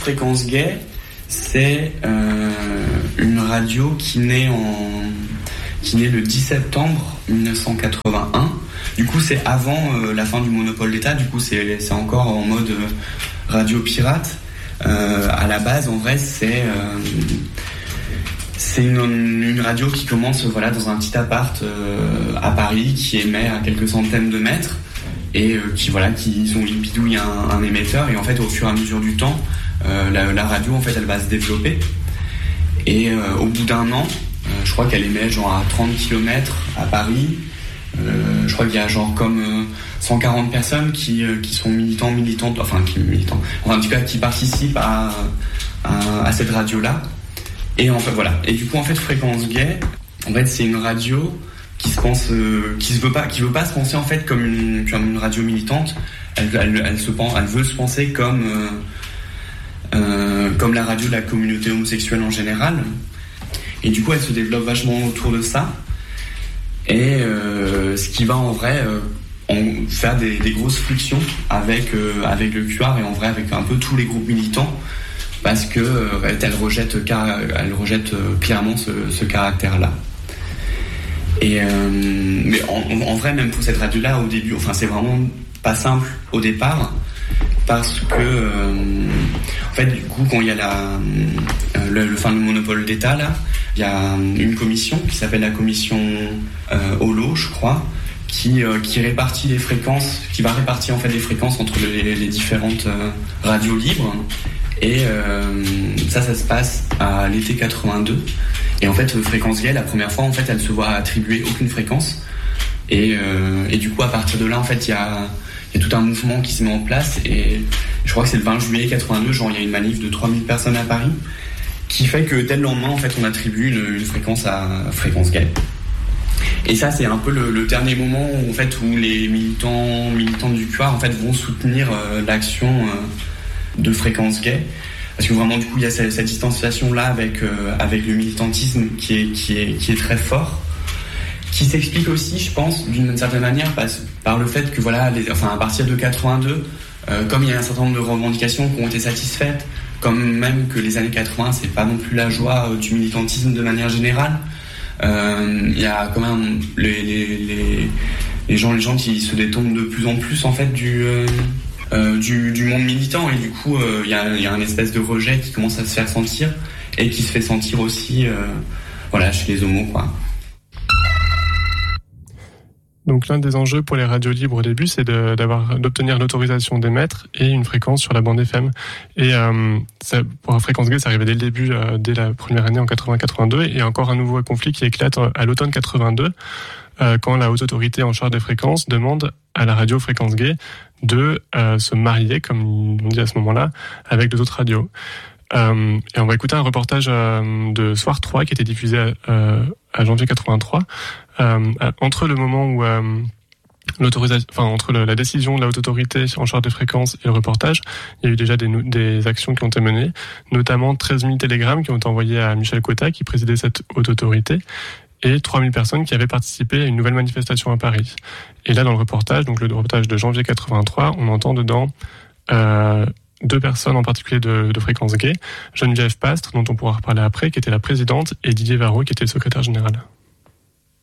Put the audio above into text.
Fréquence Gay, c'est une radio qui naît le 10 septembre 1981. Du coup, c'est avant la fin du monopole d'État. Du coup, c'est encore en mode radio pirate. À la base, en vrai, c'est une radio qui commence dans un petit appart à Paris, qui émet à quelques centaines de mètres et qui bidouille un émetteur. Et en fait, au fur et à mesure du temps, la radio, en fait, elle va se développer. Et au bout d'un an, je crois qu'elle émet à 30 km à Paris. Je crois qu'il y a 140 personnes qui sont militantes, en tout cas qui participent à cette radio-là. Et en fait, voilà. Et du coup, en fait, Fréquence Gay, en fait, c'est une radio qui veut pas se penser en fait comme une radio militante. Elle veut se penser comme la radio de la communauté homosexuelle en général. Et du coup, elle se développe vachement autour de ça. Et ce qui va en vrai faire des grosses frictions avec le QR et en vrai avec un peu tous les groupes militants, parce que elle rejette clairement ce caractère-là. Et mais en vrai, même pour cette radio-là, au début, c'est vraiment pas simple au départ, parce que en fait, du coup, quand il y a le monopole d'État là, il y a une commission qui s'appelle la commission Holo, je crois, qui répartit les fréquences, qui va répartir en fait les fréquences entre les différentes radios libres. Et ça se passe à l'été 82. Et en fait, Fréquence Gay, la première fois, en fait, elle se voit attribuer aucune fréquence. Et du coup, à partir de là, en fait, il y a tout un mouvement qui se met en place. Et je crois que c'est le 20 juillet 82, il y a une manif de 3000 personnes à Paris, qui fait que dès le lendemain, en fait, on attribue une fréquence à Fréquence Gay. Et ça, c'est un peu le dernier moment où, en fait, où les militants du QR, en fait, vont soutenir l'action de Fréquence Gay. Parce que vraiment, du coup, il y a cette distanciation-là avec le militantisme qui est très fort, qui s'explique aussi, je pense, d'une certaine manière, par le fait que, à partir de 82, comme il y a un certain nombre de revendications qui ont été satisfaites, comme même que les années 80, c'est pas non plus la joie du militantisme de manière générale. Il y a quand même les gens qui se détournent de plus en plus, en fait, du monde militant, et du coup il y a un espèce de rejet qui commence à se faire sentir et qui se fait sentir aussi chez les homos, quoi. Donc l'un des enjeux pour les radios libres au début, c'est d'obtenir l'autorisation d'émettre et une fréquence sur la bande FM. Et pour Fréquence Gay, ça arrivait dès le début, dès la première année en 80-82, et encore un nouveau conflit qui éclate à l'automne 82, quand la haute autorité en charge des fréquences demande à la radio Fréquence Gay de se marier, comme on dit à ce moment-là, avec deux autres radios. Et on va écouter un reportage de Soir 3 qui a été diffusé à janvier 83. Entre le moment où entre la décision de la haute autorité en charge des fréquences et le reportage, il y a eu déjà des actions qui ont été menées, notamment 13 000 télégrammes qui ont été envoyés à Michel Cotta, qui présidait cette haute autorité, et 3000 personnes qui avaient participé à une nouvelle manifestation à Paris. Et là, dans le reportage, donc le reportage de janvier 83, on entend dedans deux personnes en particulier de Fréquence Gay, Geneviève Pastre, dont on pourra reparler après, qui était la présidente, et Didier Varro, qui était le secrétaire général.